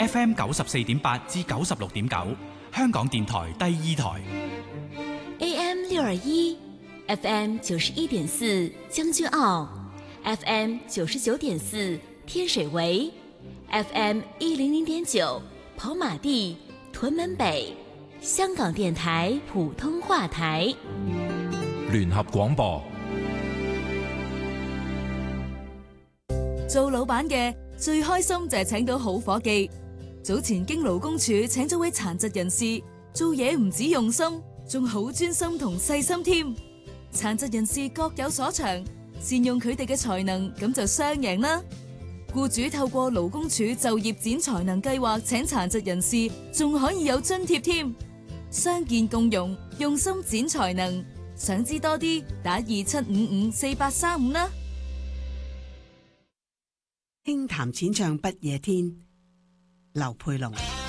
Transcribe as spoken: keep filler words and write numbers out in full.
F M 九十四點八至九十六點九，香港電台第二台 A M 六二一，F M 九十一點四將軍澳，F M 九十九點四天水圍，F M 一零零點九跑馬地屯門北，香港電台普通話台聯合廣播。 做老闆嘅最開心就係請到好夥計。早前經勞工處請咗位殘疾人士，做嘢唔止用心，仲好專心同細心添。殘疾人士各有所長，善用佢哋嘅才能，咁就雙贏啦。僱主透過勞工處就業展才能計劃請殘疾人士，仲可以有津貼添。傷健共融，用心展才能。想知多啲，打二七五五四八三五啦。 輕談淺唱不夜天，劉佩龍。